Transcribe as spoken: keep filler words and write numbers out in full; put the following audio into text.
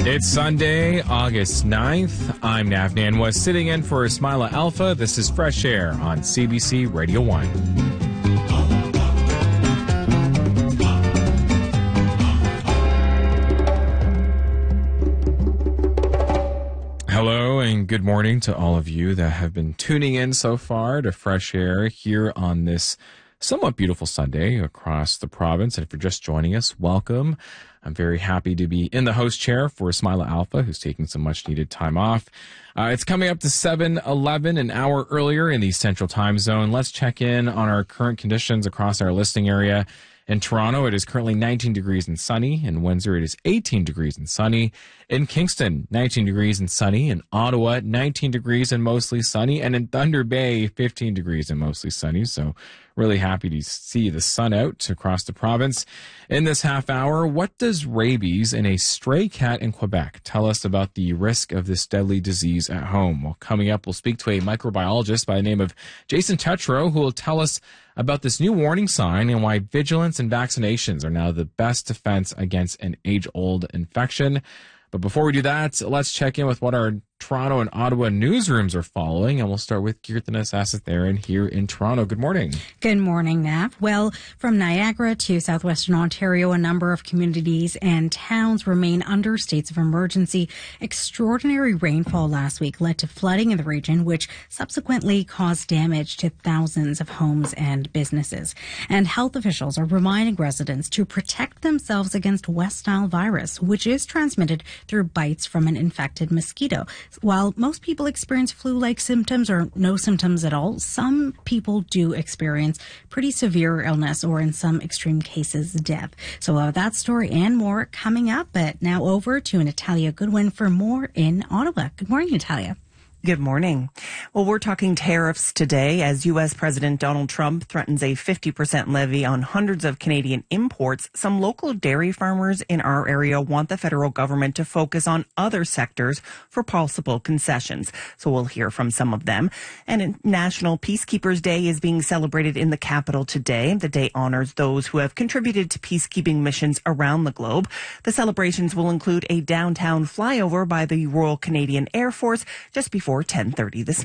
It's Sunday, August ninth. I'm Navnan Was sitting in for Ismaila Alfa. This is Fresh Air on C B C Radio one. Hello and good morning to all of you that have been tuning in so far to Fresh Air here on this somewhat beautiful Sunday across the province. And if you're just joining us, welcome. I'm very happy to be in the host chair for Ismaila Alfa, who's taking some much needed time off. Uh, it's coming up to seven eleven, an hour earlier in the Central Time Zone. Let's check in on our current conditions across our listening area. In Toronto, it is currently nineteen degrees and sunny. In Windsor, it is eighteen degrees and sunny. In Kingston, nineteen degrees and sunny. In Ottawa, nineteen degrees and mostly sunny. And in Thunder Bay, fifteen degrees and mostly sunny. So really happy to see the sun out across the province. In this half hour, what does rabies in a stray cat in Quebec tell us about the risk of this deadly disease at home? Well, coming up, we'll speak to a microbiologist by the name of Jason Tetreault, who will tell us about this new warning sign and why vigilance and vaccinations are now the best defense against an age-old infection. But before we do that, let's check in with what our Toronto and Ottawa newsrooms are following, and we'll start with Kirtana Sasatharan here in Toronto. Good morning. Good morning, Nav. Well, from Niagara to southwestern Ontario, a number of communities and towns remain under states of emergency. Extraordinary rainfall last week led to flooding in the region, which subsequently caused damage to thousands of homes and businesses. And health officials are reminding residents to protect themselves against West Nile virus, which is transmitted through bites from an infected mosquito. While most people experience flu-like symptoms or no symptoms at all, some people do experience pretty severe illness or in some extreme cases, death. So uh, that story and more coming up, but now over to Natalia Goodwin for more in Ottawa. Good morning, Natalia. Good morning. Well, we're talking tariffs today as U S President Donald Trump threatens a fifty percent levy on hundreds of Canadian imports. Some local dairy farmers in our area want the federal government to focus on other sectors for possible concessions. So we'll hear from some of them. And National Peacekeepers Day is being celebrated in the capital today. The day honors those who have contributed to peacekeeping missions around the globe. The celebrations will include a downtown flyover by the Royal Canadian Air Force just before ten thirty this